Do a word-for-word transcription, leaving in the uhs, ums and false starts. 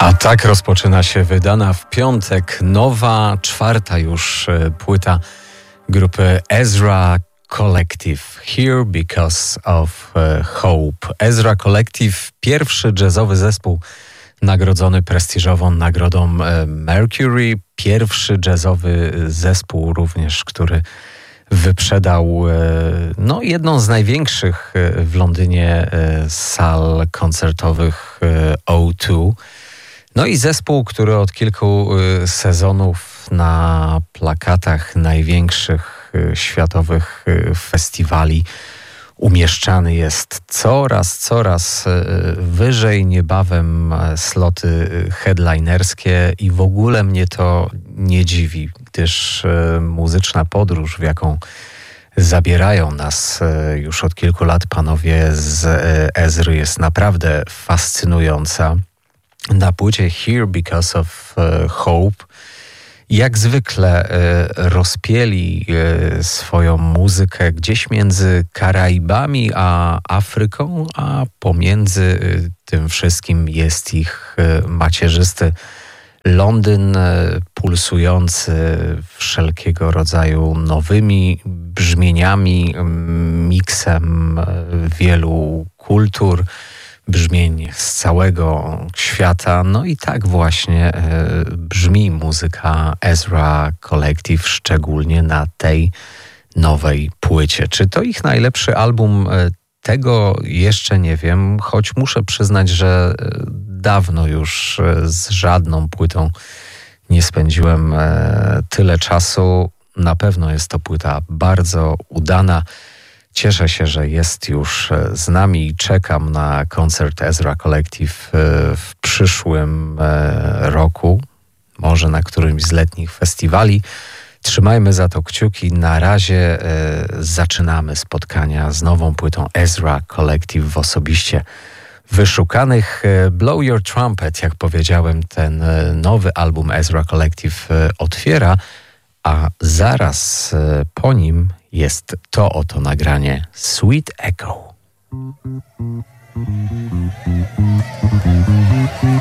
A tak rozpoczyna się wydana w piątek nowa, czwarta już płyta grupy Ezra Collective. Here because of hope. Ezra Collective, pierwszy jazzowy zespół nagrodzony prestiżową nagrodą Mercury. Pierwszy jazzowy zespół również, który wyprzedał no, jedną z największych w Londynie sal koncertowych O dwa. No i zespół, który od kilku sezonów na plakatach największych światowych festiwali umieszczany jest coraz, coraz wyżej. Niebawem sloty headlinerskie i w ogóle mnie to nie dziwi, gdyż muzyczna podróż, w jaką zabierają nas już od kilku lat panowie z Ezry, jest naprawdę fascynująca. Na płycie Here Because of Hope jak zwykle rozpieli swoją muzykę gdzieś między Karaibami a Afryką, a pomiędzy tym wszystkim jest ich macierzysty Londyn, pulsujący wszelkiego rodzaju nowymi brzmieniami, miksem wielu kultur, brzmień z całego świata. No i tak właśnie e, brzmi muzyka Ezra Collective, szczególnie na tej nowej płycie. Czy to ich najlepszy album? E, tego jeszcze nie wiem, choć muszę przyznać, że e, dawno już e, z żadną płytą nie spędziłem e, tyle czasu. Na pewno jest to płyta bardzo udana. Cieszę się, że jest już z nami i czekam na koncert Ezra Collective w przyszłym roku, może na którymś z letnich festiwali. Trzymajmy za to kciuki. Na razie zaczynamy spotkania z nową płytą Ezra Collective w osobiście wyszukanych. Blow Your Trumpet, jak powiedziałem, ten nowy album Ezra Collective otwiera, a zaraz po nim jest to oto nagranie Sweet Echo.